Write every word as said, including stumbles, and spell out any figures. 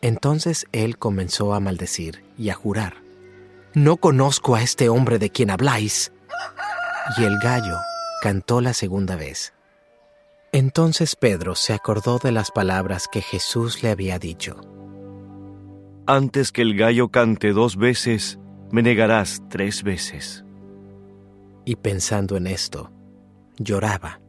Entonces él comenzó a maldecir y a jurar: «No conozco a este hombre de quien habláis». Y el gallo cantó la segunda vez. Entonces Pedro se acordó de las palabras que Jesús le había dicho: «Antes que el gallo cante dos veces, me negarás tres veces». Y pensando en esto, lloraba.